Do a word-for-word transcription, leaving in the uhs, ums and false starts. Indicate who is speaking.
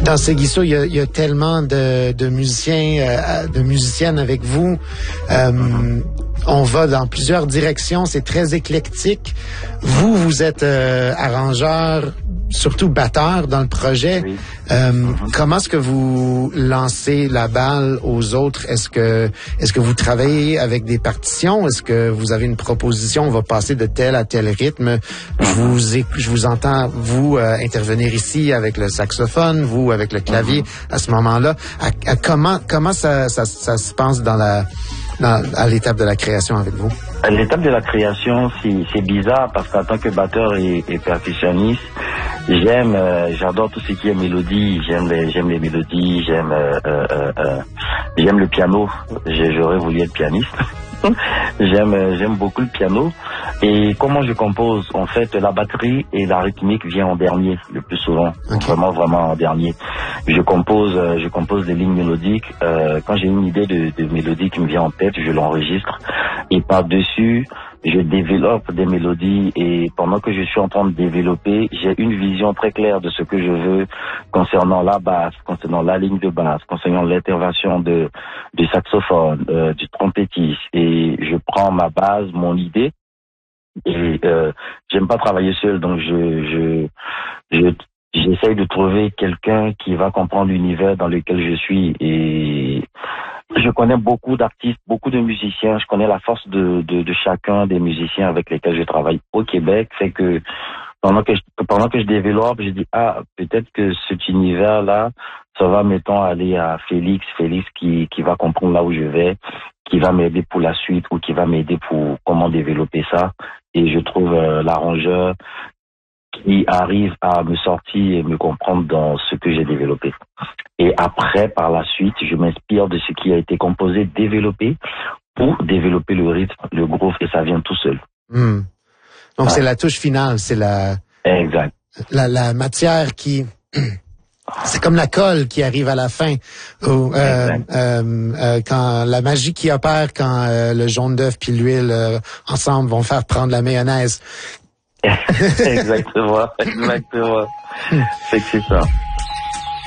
Speaker 1: Dans Seguiso, il y a, il y a tellement de, de musiciens, euh, de musiciennes avec vous. Euh, on va dans plusieurs directions. C'est très éclectique. Vous, vous êtes euh, arrangeur, surtout batteur dans le projet.
Speaker 2: Oui.
Speaker 1: Euh, mm-hmm. Comment est-ce que vous lancez la balle aux autres? Est-ce que est-ce que vous travaillez avec des partitions? Est-ce que vous avez une proposition? On va passer de tel à tel rythme. Je vous je vous entends vous euh, intervenir ici avec le saxophone, vous avec le clavier à ce moment-là. À, à comment comment ça, ça ça se passe dans la dans, à l'étape de la création avec vous?
Speaker 2: À l'étape de la création, c'est, c'est bizarre parce qu'en tant que batteur et, et percussionniste, j'aime, euh, j'adore tout ce qui est mélodie. J'aime les, j'aime les mélodies, j'aime, euh, euh, euh, j'aime le piano. J'ai, j'aurais voulu être pianiste. j'aime, euh, j'aime beaucoup le piano. Et comment je compose? En fait, la batterie et la rythmique vient en dernier, le plus souvent. Okay. Vraiment, vraiment en dernier. Je compose, euh, je compose des lignes mélodiques. Euh, quand j'ai une idée de, de mélodie qui me vient en tête, je l'enregistre. Et par-dessus, je développe des mélodies et pendant que je suis en train de développer, j'ai une vision très claire de ce que je veux concernant la basse, concernant la ligne de basse, concernant l'intervention de du saxophone, euh, du trompettiste. Et je prends ma base, mon idée. Et euh, j'aime pas travailler seul, donc je je je j'essaye de trouver quelqu'un qui va comprendre l'univers dans lequel je suis. Et je connais beaucoup d'artistes, beaucoup de musiciens. Je connais la force de, de, de chacun des musiciens avec lesquels je travaille au Québec. Fait que pendant que je, pendant que je développe, je dis, ah, peut-être que cet univers-là, ça va, mettons, aller à Félix, Félix qui, qui va comprendre là où je vais, qui va m'aider pour la suite ou qui va m'aider pour comment développer ça. Et je trouve euh, l'arrangeur qui arrive à me sortir et me comprendre dans ce que j'ai développé. Et après, par la suite, je m'inspire de ce qui a été composé, développé, pour développer le rythme, le groove, et ça vient tout seul.
Speaker 1: Mmh. Donc, ouais. C'est la touche finale, c'est la...
Speaker 2: Exact.
Speaker 1: La, la matière qui... C'est comme la colle qui arrive à la fin, ou, euh, euh, euh, quand la magie qui opère quand euh, le jaune d'œuf puis l'huile euh, ensemble vont faire prendre la mayonnaise.
Speaker 2: Exactement, exactement. C'est que c'est ça.